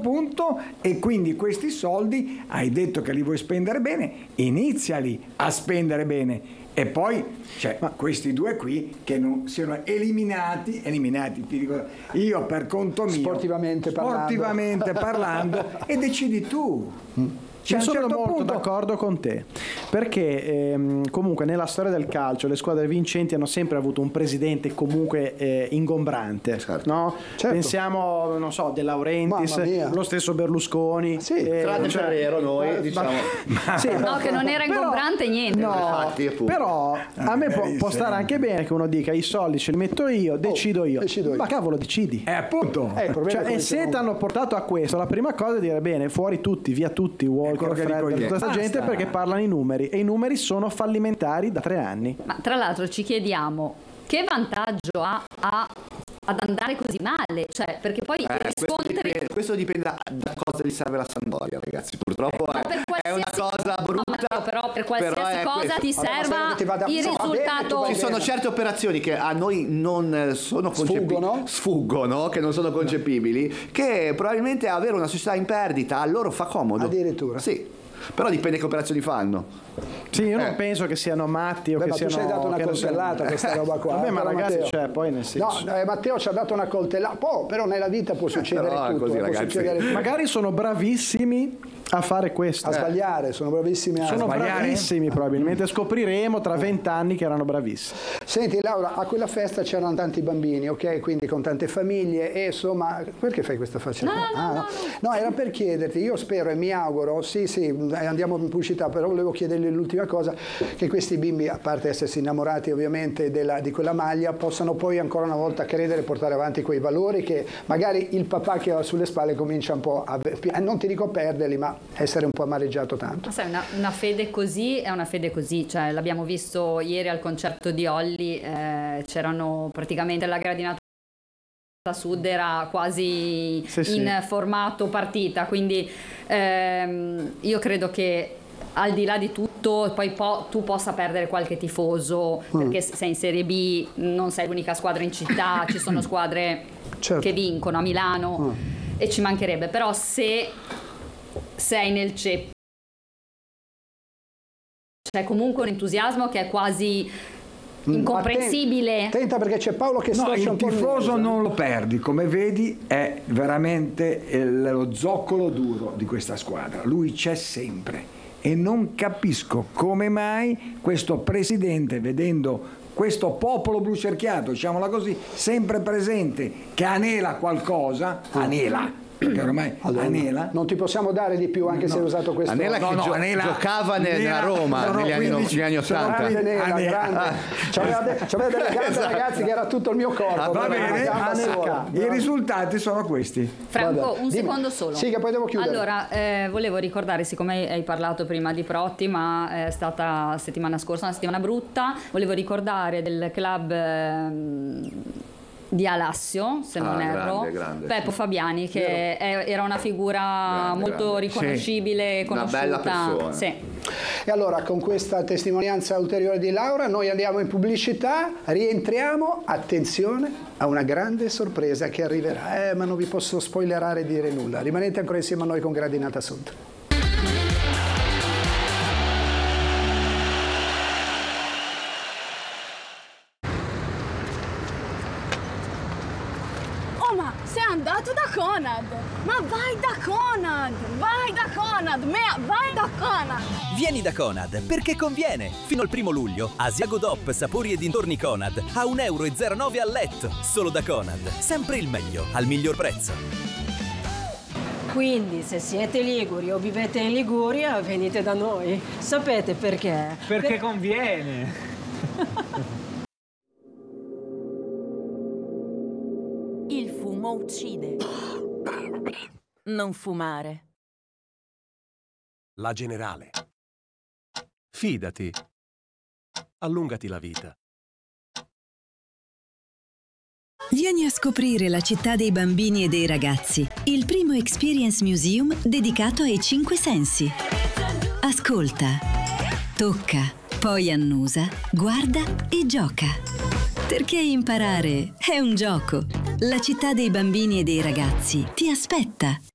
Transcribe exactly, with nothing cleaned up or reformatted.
punto, e quindi questi soldi, hai detto che li vuoi spendere bene, iniziali a spendere bene. E poi c'è cioè, questi due qui che non siano eliminati, eliminati, ti dico io per conto mio, sportivamente, sportivamente parlando, parlando e decidi tu. Mm. Cioè, sono certo molto punto... d'accordo con te, perché ehm, comunque nella storia del calcio le squadre vincenti hanno sempre avuto un presidente comunque eh, ingombrante, certo. no? Certo. Pensiamo, non so, De Laurentiis, lo stesso Berlusconi, sì, eh, tranne cioè, Ferrero noi ma, diciamo ma, sì, no, che non era ingombrante però, niente. No, infatti, però a me può, può stare anche bene che uno dica i soldi ce li metto io, decido io, oh, decido io. Ma cavolo, decidi. Eh, appunto. Eh, cioè, e se ti hanno portato a questo, la prima cosa è dire bene, fuori tutti, via tutti, Walker, Fred, questa Basta. gente, perché parlano i numeri e i numeri sono fallimentari da tre anni. Ma tra l'altro ci chiediamo che vantaggio ha, ha ad andare così male, cioè perché poi eh, questo, riscontri... dipende, questo dipende da, da cosa gli serve la Sampdoria, ragazzi, purtroppo eh, è, qualsiasi... è una cosa brutta, no, Matteo, però per qualsiasi però cosa questo. ti serva allora, ti vada... il no, risultato. bene, Ci sono certe operazioni che a noi non sono concepibili, sfuggono? sfuggono, che non sono concepibili, che probabilmente avere una società in perdita a loro fa comodo. Addirittura? Sì. Però dipende che operazioni fanno. Sì, io non Eh. penso che siano matti o Beh, che ma siano... tu ci hai dato una che non coltellata siano- questa roba qua. Vabbè, eh, ma però ragazzi, Matteo- cioè, poi nel senso... No, eh, Matteo ci ha dato una coltellata, oh, però nella vita può succedere però è tutto. così, eh, può ragazzi. succedere tutto. Magari sono bravissimi a fare questo. A sbagliare, sono bravissimi a Sono sbagliare. bravissimi probabilmente, scopriremo tra vent'anni che erano bravissimi. Senti Laura, a quella festa c'erano tanti bambini, ok? Quindi con tante famiglie e insomma, perché fai questa faccia? No, no, Ah, no, no, no, era per chiederti, io spero e mi auguro, sì sì, andiamo in pubblicità, però volevo chiedergli l'ultima cosa, che questi bimbi, a parte essersi innamorati ovviamente della, di quella maglia, possano poi ancora una volta credere e portare avanti quei valori che magari il papà che ha sulle spalle comincia un po' a, eh, non ti dico perderli, ma essere un po' amareggiato tanto. Ma sai, una, una fede così è una fede così, cioè l'abbiamo visto ieri al concerto di Olly, eh, c'erano praticamente la gradinata sud era quasi Sì, sì. in formato partita, quindi ehm, io credo che al di là di tutto poi po- tu possa perdere qualche tifoso Mm. perché sei in Serie B, non sei l'unica squadra in città, ci sono squadre Certo. che vincono a Milano Mm. e ci mancherebbe, però se sei nel ceppo c'è comunque un entusiasmo che è quasi incomprensibile. Attenta perché c'è Paolo che No, storce il un po' il tifoso naso. non lo perdi, come vedi è veramente il- lo zoccolo duro di questa squadra, lui c'è sempre e non capisco come mai questo presidente, vedendo questo popolo blu cerchiato, diciamola così, sempre presente, che anela qualcosa, anela, perché ormai Allora, anela. non ti possiamo dare di più anche se hai usato questo. Anela No, che no, gio- Anela- giocava ne- Anela- nella Roma sono negli anni, quindici negli anni sono ottanta. Grande Nela, Anela. grande. C'aveva, de- c'aveva delle gambe, Esatto. ragazzi, che era tutto il mio corpo. Ah, Va però una bene, gamba Anela. sola. I risultati sono questi. Franco, Vabbè, un dimmi. secondo solo. Sì, che poi devo chiudere. Allora, eh, volevo ricordare, siccome hai parlato prima di Protti, ma è stata settimana scorsa una settimana brutta, volevo ricordare del club ehm, di Alassio, se non Ah, erro, grande, grande, Peppo sì. Fabiani, che è- era una figura Grande, molto grande. riconoscibile e Una conosciuta. bella persona. Sì. E allora, con questa testimonianza ulteriore di Laura, noi andiamo in pubblicità, rientriamo, attenzione, a una grande sorpresa che arriverà. Eh, ma non vi posso spoilerare e dire nulla. Rimanete ancora insieme a noi con Gradinata Sud. Oh, ma sei andato da Conad! Ma vai da Conad! Vai da Conad! Mea, vai da Conad! Vieni da Conad perché conviene! Fino al primo luglio, Asiago D O P sapori e dintorni Conad a un euro e zero nove al letto. Solo da Conad. Sempre il meglio, al miglior prezzo. Quindi, se siete liguri o vivete in Liguria, venite da noi. Sapete perché? Perché conviene. Il fumo uccide. Non fumare. La Generale. Fidati. Allungati la vita. Vieni a scoprire la città dei bambini e dei ragazzi, il primo Experience Museum dedicato ai cinque sensi. Ascolta, tocca, poi annusa, guarda e gioca. Perché imparare è un gioco. La città dei bambini e dei ragazzi ti aspetta.